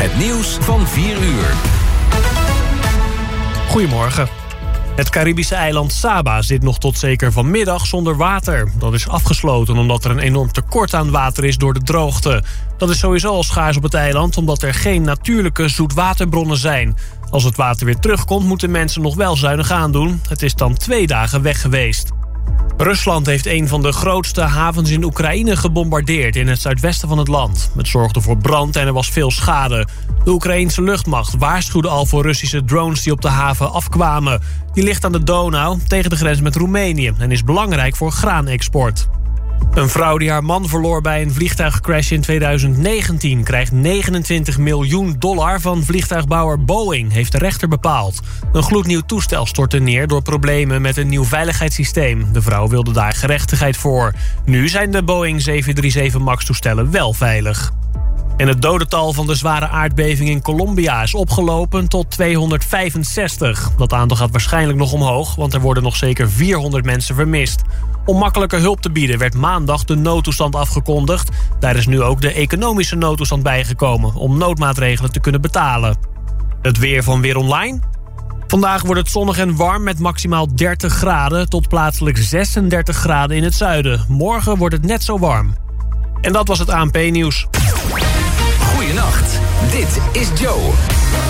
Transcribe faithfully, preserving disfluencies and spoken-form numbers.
Het nieuws van vier uur. Goedemorgen. Het Caribische eiland Saba zit nog tot zeker vanmiddag zonder water. Dat is afgesloten omdat er een enorm tekort aan water is door de droogte. Dat is sowieso al schaars op het eiland omdat er geen natuurlijke zoetwaterbronnen zijn. Als het water weer terugkomt moeten mensen nog wel zuinig aandoen. Het is dan twee dagen weg geweest. Rusland heeft een van de grootste havens in Oekraïne gebombardeerd in het zuidwesten van het land. Het zorgde voor brand en er was veel schade. De Oekraïense luchtmacht waarschuwde al voor Russische drones die op de haven afkwamen. Die ligt aan de Donau tegen de grens met Roemenië en is belangrijk voor graanexport. Een vrouw die haar man verloor bij een vliegtuigcrash in tweeduizend negentien... krijgt negenentwintig miljoen dollar van vliegtuigbouwer Boeing, heeft de rechter bepaald. Een gloednieuw toestel stortte neer door problemen met een nieuw veiligheidssysteem. De vrouw wilde daar gerechtigheid voor. Nu zijn de Boeing zeven drie zeven MAX-toestellen wel veilig. En het dodental van de zware aardbeving in Colombia is opgelopen tot tweehonderdvijfenzestig. Dat aantal gaat waarschijnlijk nog omhoog, want er worden nog zeker vierhonderd mensen vermist. Om makkelijker hulp te bieden werd maandag de noodtoestand afgekondigd. Daar is nu ook de economische noodtoestand bijgekomen om noodmaatregelen te kunnen betalen. Het weer van Weer Online. Vandaag wordt het zonnig en warm met maximaal dertig graden tot plaatselijk zesendertig graden in het zuiden. Morgen wordt het net zo warm. En dat was het A N P-nieuws. Goeienacht, dit is Joe.